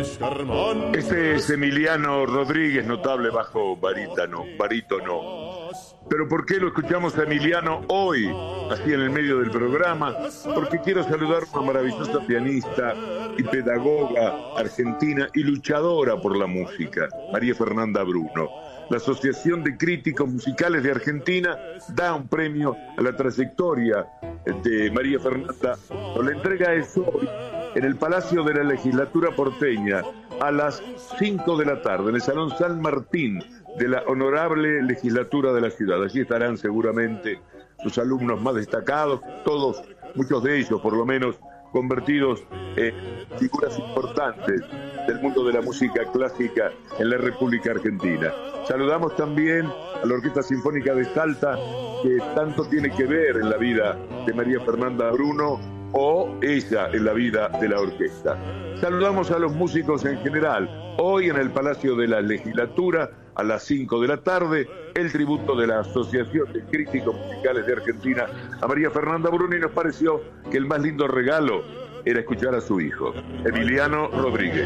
Este es Emiliano Rodríguez, notable bajo barítono. Pero ¿por qué lo escuchamos a Emiliano hoy, así en el medio del programa? Porque quiero saludar a una maravillosa pianista y pedagoga argentina y luchadora por la música, María Fernanda Bruno. La Asociación de Críticos Musicales de Argentina da un premio a la trayectoria de María Fernanda. La entrega es hoy en el Palacio de la Legislatura porteña a las 5 de la tarde, en el Salón San Martín de la Honorable Legislatura de la ciudad. Allí estarán seguramente sus alumnos más destacados, todos, muchos de ellos por lo menos, convertidos en figuras importantes del mundo de la música clásica en la República Argentina. Saludamos también a la Orquesta Sinfónica de Salta, que tanto tiene que ver en la vida de María Fernanda Bruno, o ella en la vida de la orquesta. Saludamos a los músicos en general. Hoy en el Palacio de la Legislatura, a las 5 de la tarde, el tributo de la Asociación de Críticos Musicales de Argentina a María Fernanda Bruno, y nos pareció que el más lindo regalo era escuchar a su hijo, Emiliano Rodríguez.